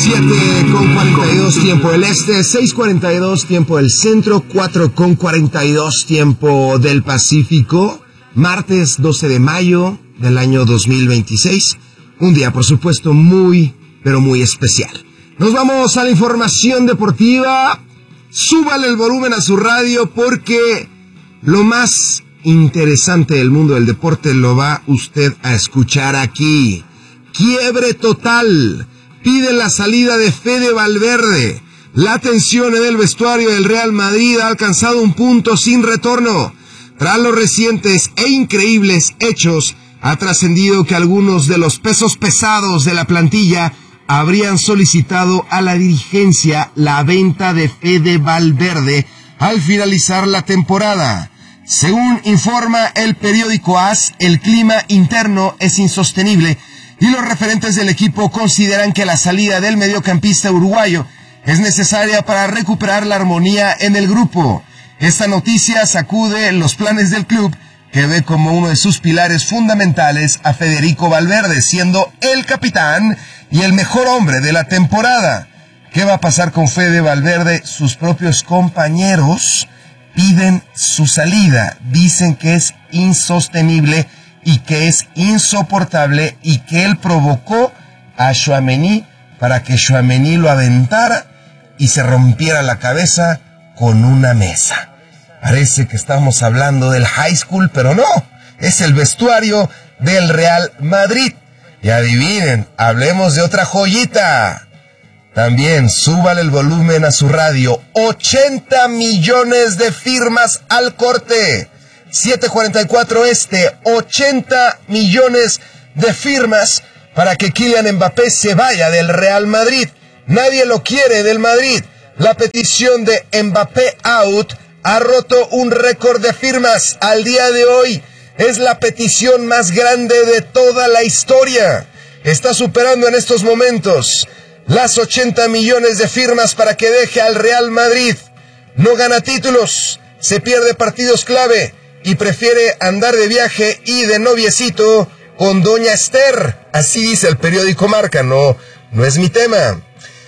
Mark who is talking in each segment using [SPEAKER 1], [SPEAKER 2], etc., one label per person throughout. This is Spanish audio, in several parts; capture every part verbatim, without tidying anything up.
[SPEAKER 1] siete con cuarenta y dos tiempo del este, seis cuarenta y dos tiempo del centro, cuatro con cuarenta y dos tiempo del Pacífico. Martes doce de mayo del año dos mil veintiséis. Un día, por supuesto, muy, pero muy especial. Nos vamos a la información deportiva. Súbale el volumen a su radio porque lo más interesante del mundo del deporte lo va usted a escuchar aquí. Quiebre total. Pide la salida de Fede Valverde. La tensión en el vestuario del Real Madrid ha alcanzado un punto sin retorno. Tras los recientes e increíbles hechos, ha trascendido que algunos de los pesos pesados de la plantilla habrían solicitado a la dirigencia la venta de Fede Valverde al finalizar la temporada. Según informa el periódico A S, el clima interno es insostenible y los referentes del equipo consideran que la salida del mediocampista uruguayo es necesaria para recuperar la armonía en el grupo. Esta noticia sacude los planes del club, que ve como uno de sus pilares fundamentales a Federico Valverde, siendo el capitán y el mejor hombre de la temporada. ¿Qué va a pasar con Fede Valverde? Sus propios compañeros piden su salida, dicen que es insostenible y que es insoportable y que él provocó a Tchouaméni para que Tchouaméni lo aventara y se rompiera la cabeza con una mesa. Parece que estamos hablando del high school, pero no, es el vestuario del Real Madrid. Y adivinen, hablemos de otra joyita. También súbale el volumen a su radio. ochenta millones de firmas al corte. siete cuarenta y cuatro este, ochenta millones de firmas para que Kylian Mbappé se vaya del Real Madrid. Nadie lo quiere del Madrid. La petición de Mbappé out ha roto un récord de firmas. Al día de hoy es la petición más grande de toda la historia. Está superando en estos momentos las ochenta millones de firmas para que deje al Real Madrid. No gana títulos, se pierde partidos clave y prefiere andar de viaje y de noviecito con Doña Esther. Así dice el periódico Marca, no, no es mi tema.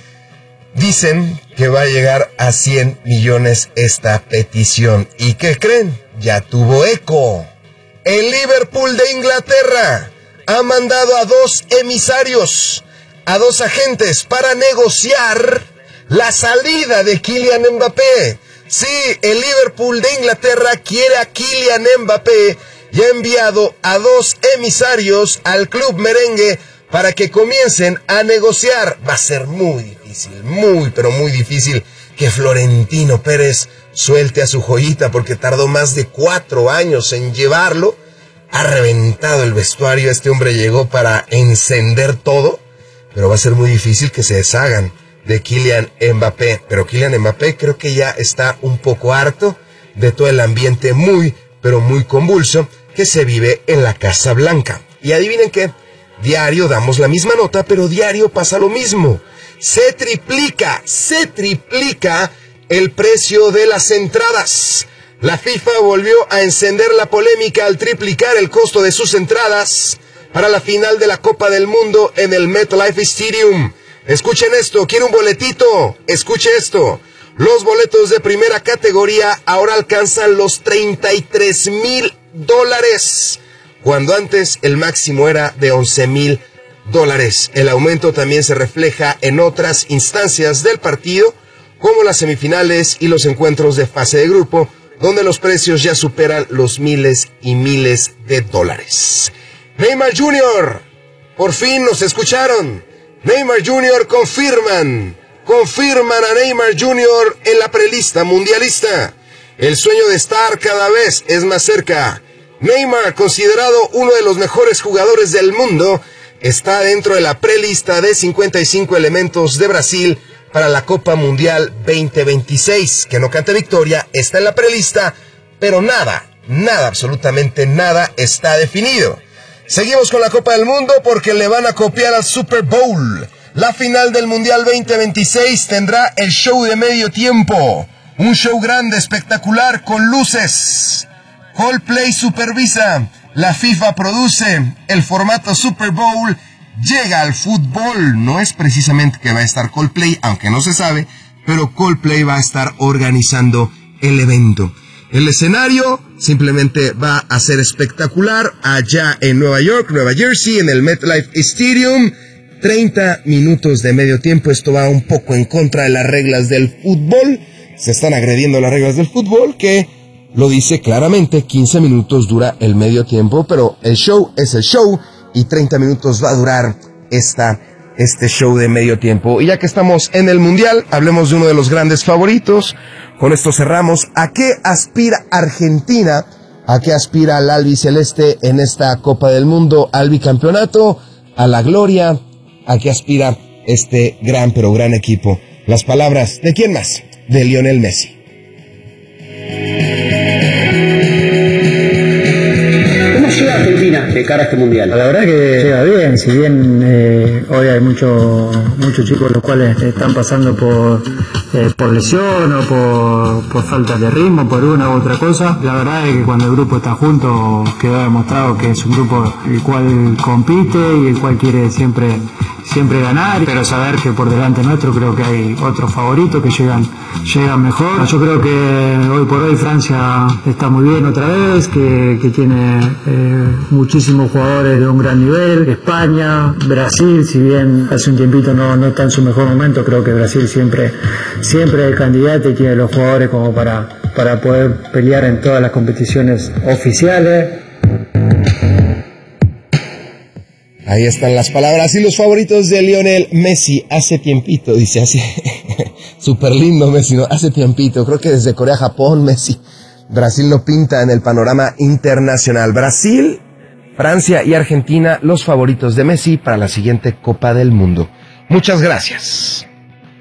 [SPEAKER 1] Dicen que va a llegar a cien millones esta petición. ¿Y qué creen? Ya tuvo eco. El Liverpool de Inglaterra ha mandado a dos emisarios, a dos agentes para negociar la salida de Kylian Mbappé. Sí, el Liverpool de Inglaterra quiere a Kylian Mbappé y ha enviado a dos emisarios al club merengue para que comiencen a negociar. Va a ser muy difícil, muy, pero muy difícil que Florentino Pérez suelte a su joyita porque tardó más de cuatro años en llevarlo. Ha reventado el vestuario, este hombre llegó para encender todo, pero va a ser muy difícil que se deshagan de Kylian Mbappé. Pero Kylian Mbappé creo que ya está un poco harto de todo el ambiente muy, pero muy convulso que se vive en la Casa Blanca. Y adivinen qué, diario damos la misma nota, pero diario pasa lo mismo. Se triplica, se triplica el precio de las entradas. La FIFA volvió a encender la polémica al triplicar el costo de sus entradas para la final de la Copa del Mundo en el MetLife Stadium. Escuchen esto, ¿quiere un boletito? Escuche esto. Los boletos de primera categoría ahora alcanzan los treinta y tres mil dólares, cuando antes el máximo era de once mil dólares. El aumento también se refleja en otras instancias del partido, como las semifinales y los encuentros de fase de grupo, donde los precios ya superan los miles y miles de dólares. Neymar junior, por fin nos escucharon. Neymar junior confirman, confirman a Neymar junior en la prelista mundialista. El sueño de estar cada vez es más cerca. Neymar, considerado uno de los mejores jugadores del mundo, está dentro de la prelista de cincuenta y cinco elementos de Brasil para la Copa Mundial veinte veintiséis. Que no cante victoria, está en la prelista, pero nada, nada, absolutamente nada está definido. Seguimos con la Copa del Mundo porque le van a copiar al Super Bowl. La final del Mundial veinte veintiséis tendrá el show de medio tiempo. Un show grande, espectacular, con luces. Coldplay supervisa. La FIFA produce el formato Super Bowl llega al fútbol. No es precisamente que va a estar Coldplay, aunque no se sabe, pero Coldplay va a estar organizando el evento. El escenario simplemente va a ser espectacular allá en Nueva York, Nueva Jersey, en el MetLife Stadium. treinta minutos de medio tiempo. Esto va un poco en contra de las reglas del fútbol. Se están agrediendo las reglas del fútbol, que lo dice claramente, quince minutos dura el medio tiempo, pero el show es el show y treinta minutos va a durar esta, este show de medio tiempo. Y ya que estamos en el Mundial, hablemos de uno de los grandes favoritos. Con esto cerramos. ¿A qué aspira Argentina? ¿A qué aspira el albiceleste en esta Copa del Mundo? ¿Al bicampeonato? ¿A la gloria? ¿A qué aspira este gran pero gran equipo? Las palabras, ¿de quién más? De Lionel Messi.
[SPEAKER 2] ¿Cómo llega Argentina de cara a este mundial?
[SPEAKER 3] La verdad que llega bien, si bien eh, hoy hay muchos muchos chicos los cuales están pasando por eh, por lesión o por, por falta de ritmo, por una u otra cosa. La verdad es que cuando el grupo está junto quedó demostrado que es un grupo el cual compite y el cual quiere siempre siempre ganar, pero saber que por delante nuestro creo que hay otros favoritos que llegan llegan mejor. Yo creo que hoy por hoy Francia está muy bien otra vez, que, que tiene eh, muchísimos jugadores de un gran nivel. España, Brasil, si bien hace un tiempito no, no está en su mejor momento, creo que Brasil siempre siempre es candidato y tiene los jugadores como para, para poder pelear en todas las competiciones oficiales.
[SPEAKER 1] Ahí están las palabras y los favoritos de Lionel Messi. Hace tiempito, dice así, súper lindo Messi, ¿no? Hace tiempito, creo que desde Corea, Japón, Messi. Brasil lo pinta en el panorama internacional. Brasil, Francia y Argentina, los favoritos de Messi para la siguiente Copa del Mundo. Muchas gracias.